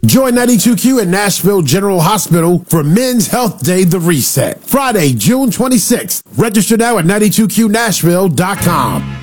Join 92Q at Nashville General Hospital for Men's Health Day The Reset, Friday, June 26th. Register now at 92QNashville.com.